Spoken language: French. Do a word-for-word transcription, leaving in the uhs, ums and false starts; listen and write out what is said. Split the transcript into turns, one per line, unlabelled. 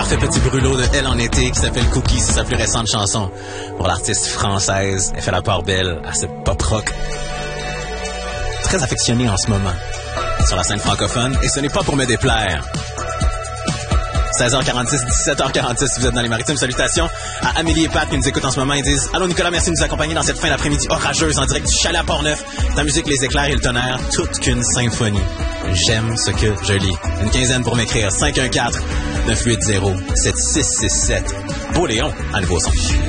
parfait petit brûlot de Elle en été qui s'appelle Cookie, c'est sa plus récente chanson. Pour l'artiste française, elle fait la part belle à ce pop rock très affectionné en ce moment sur la scène francophone, et ce n'est pas pour me déplaire. seize heures quarante-six, dix-sept heures quarante-six, si vous êtes dans les Maritimes. Salutations à Amélie et Pat qui nous écoutent en ce moment. Ils disent « Allô Nicolas, merci de nous accompagner dans cette fin d'après-midi orageuse en direct du chalet à Port-Neuf. La musique, les éclairs et le tonnerre, toute qu'une symphonie. J'aime ce que je lis. » Une quinzaine pour m'écrire. cinq un quatre, neuf huit zéro, sept six six sept. Beau Léon, à nouveau son.